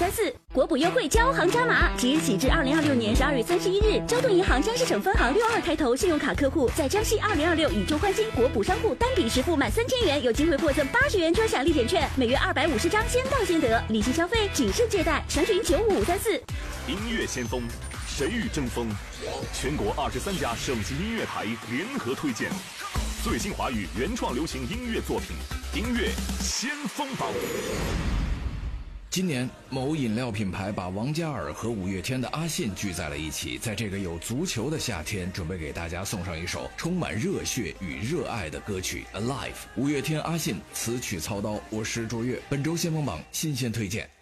9534。国补优惠交行加码，即日起至2026年12月31日，交通银行江西省分行62开头信用卡客户在江西2026宇宙欢欣国补商户单笔实付满3000元，有机会获赠80元专享立减券，每月250张，先到先得，理性消费，谨慎借贷，详询95534。 音乐先锋，谁与争锋？全国23家省级音乐台联合推荐最新华语原创流行音乐作品，音乐先锋榜。 今年，某饮料品牌把王嘉尔和五月天的阿信聚在了一起，在这个有足球的夏天，准备给大家送上一首充满热血与热爱的歌曲《Alive》。五月天阿信词曲操刀，我是卓越。本周先锋榜新鲜推荐。